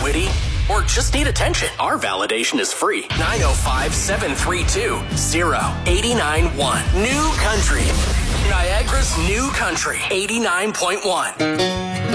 witty, or just need attention, our validation is free. 905-732-0891. New Country. Niagara's New Country. 89.1.